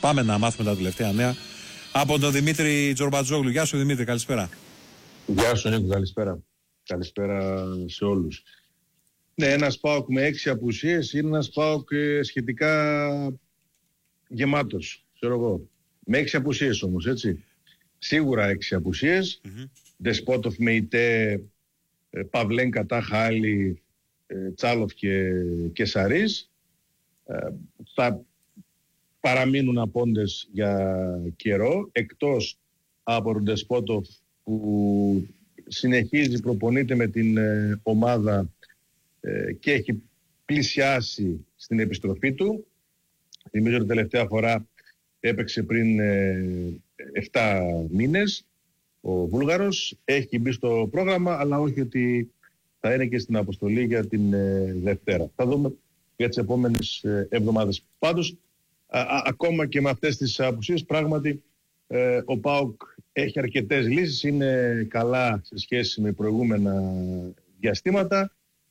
Πάμε να μάθουμε τα τελευταία νέα από τον Δημήτρη Τζορμπατζόγλου. Γεια σου Δημήτρη, καλησπέρα. Γεια σου Νίκο, καλησπέρα. Καλησπέρα σε όλους. Ναι, ένας ΠΑΟΚ με 6 απουσίες είναι ένας ΠΑΟΚ σχετικά γεμάτος, ξέρω εγώ. Με 6 απουσίες όμως, έτσι. Σίγουρα 6 απουσίες. Δεσπότοφ, Μεϊτέ, Παυλέν, Τάχα, Άλλη, Τσάλοφ και Σαρίς. Θα παραμείνουν απόντες για καιρό, εκτός από τον Δεσπότοφ που συνεχίζει, προπονείται με την ομάδα και έχει πλησιάσει στην επιστροφή του. Θυμίζω ότι τελευταία φορά έπαιξε πριν 7 μήνες ο Βούλγαρος. Έχει μπει στο πρόγραμμα, αλλά όχι ότι θα είναι και στην αποστολή για την Δευτέρα. Θα δούμε για τις επόμενες εβδομάδες. Πάντως, ακόμα και με αυτές τις απουσίες, πράγματι ο ΠΑΟΚ έχει αρκετές λύσεις, είναι καλά σε σχέση με προηγούμενα διαστήματα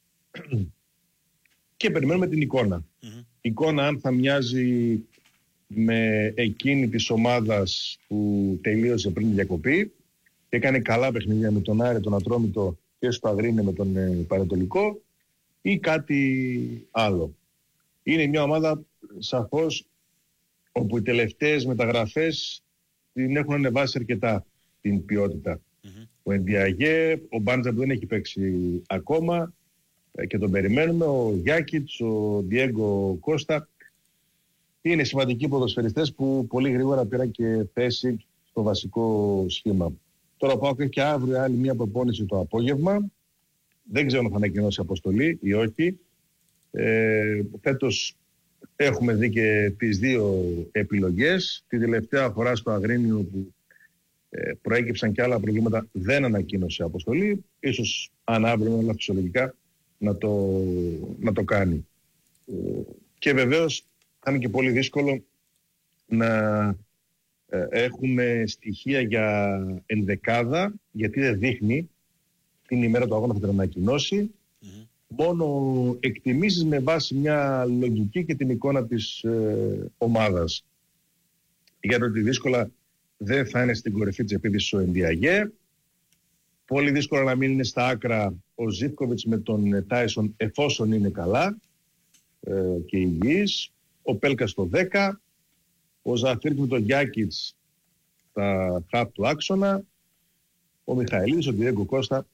και περιμένουμε την εικόνα. Η εικόνα αν θα μοιάζει με εκείνη της ομάδας που τελείωσε πριν διακοπή και έκανε καλά παιχνίδια με τον Άρη, τον Ατρόμητο και στο Αγρίνιο με τον Πανετολικό, ή κάτι άλλο. Είναι μια ομάδα σαφώς όπου οι τελευταίες μεταγραφές την έχουν ανεβάσει αρκετά την ποιότητα. Ο Εντιαγέ, ο Μπάντζα που δεν έχει παίξει ακόμα και τον περιμένουμε, ο Γιάκιτς, ο Διέγκο Κώστα. Είναι σημαντικοί ποδοσφαιριστές που πολύ γρήγορα πήραν και θέση στο βασικό σχήμα. Τώρα πάω και αύριο άλλη μια προπόνηση το απόγευμα. Δεν ξέρω αν θα ανακοινώσει αποστολή ή όχι. Φέτος έχουμε δει και τις δύο επιλογές. Τη τελευταία φορά στο Αγρίνιο που προέκυψαν και άλλα προβλήματα δεν ανακοίνωσε αποστολή. Ίσως αν αύριο όλα φυσιολογικά να το κάνει. Και βεβαίως θα είναι και πολύ δύσκολο να έχουμε στοιχεία για ενδεκάδα, γιατί δεν δείχνει την ημέρα του αγώνα θα την ανακοινώσει. Μόνο εκτιμήσεις με βάση μια λογική και την εικόνα της ομάδας. Για ότι δύσκολα δεν θα είναι στην κορυφή της επίδυσης ο Εντιαγέ. Πολύ δύσκολα να μην είναι στα άκρα ο Ζίβκοβιτς με τον Τάισον εφόσον είναι καλά και υγιής. Ο Πέλκας στο 10. Ο Ζαφίρτ με τον Γιάκιτς στα χαπ του άξονα. Ο Μιχαηλίδης, ο Διέγκο Κώστα,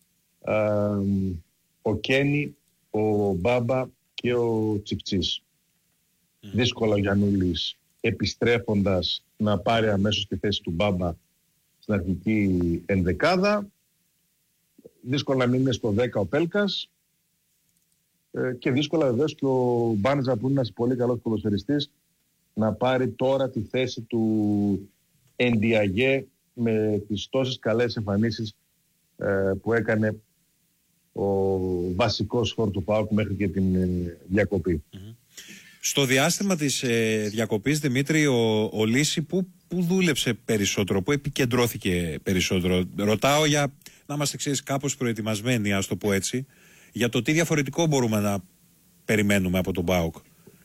ο Κένι, ο Μπάμπα και ο Τσιφτσής. Δύσκολα ο Γιαννούλης επιστρέφοντας να πάρει αμέσως τη θέση του Μπάμπα στην αρχική ενδεκάδα. Δύσκολα να μην είναι στο 10 ο Πέλκας και δύσκολα βεβαίως και ο Μπάνετζα που είναι ένας πολύ καλός ποδοσφαιριστής να πάρει τώρα τη θέση του Εντιαγέ με τις τόσες καλές εμφανίσεις που έκανε ο βασικός χώρου του ΠΑΟΚ μέχρι και την διακοπή. Στο διάστημα της διακοπής, Δημήτρη, ο Λύση που δούλεψε περισσότερο, που επικεντρώθηκε περισσότερο? Ρωτάω για να είμαστε κάπως προετοιμασμένοι, ας το πω έτσι, για το τι διαφορετικό μπορούμε να περιμένουμε από τον ΠΑΟΚ.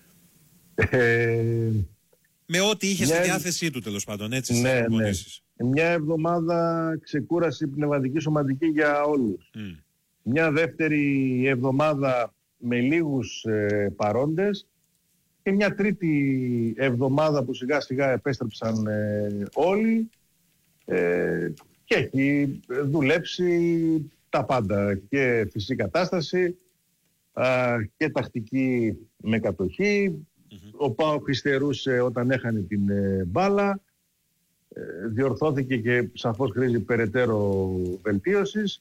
Με ό,τι είχε στη διάθεσή του, τέλος πάντων, έτσι. Ναι. Μια εβδομάδα ξεκούραση πνευματική σωματική για όλους. Μια δεύτερη εβδομάδα με λίγους παρόντες και μια τρίτη εβδομάδα που σιγά σιγά επέστρεψαν όλοι και έχει δουλέψει τα πάντα, και φυσική κατάσταση και τακτική με κατοχή. Ο ΠΑΟΚ υστερούσε όταν έχανε την μπάλα, διορθώθηκε και σαφώς χρήζει περαιτέρω βελτίωσης.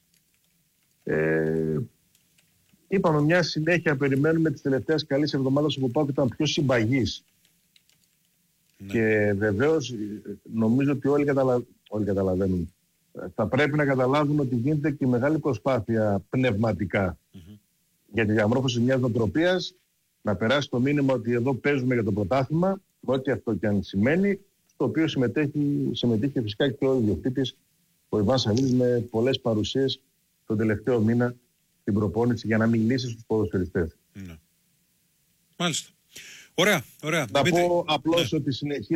Είπαμε μια συνέχεια περιμένουμε τις τελευταίες καλές εβδομάδες όπου ο ΠΑΟΚ ήταν πιο συμπαγής. Και βεβαίως νομίζω ότι όλοι καταλαβαίνουν. Θα πρέπει να καταλάβουν ότι γίνεται και μεγάλη προσπάθεια πνευματικά για τη διαμόρφωση μιας νοοτροπίας, να περάσει το μήνυμα ότι εδώ παίζουμε για το πρωτάθλημα, ό,τι αυτό και αν σημαίνει, στο οποίο συμμετείχε φυσικά και ο ιδιοκτήτης, ο Ιβάν Σαλίδης, με πολλές παρουσίες τον τελευταίο μήνα στην προπόνηση για να μιλήσει στους ποδοσφαιριστές. Μάλιστα. Ωραία. Να πω απλώς ότι συνεχίζει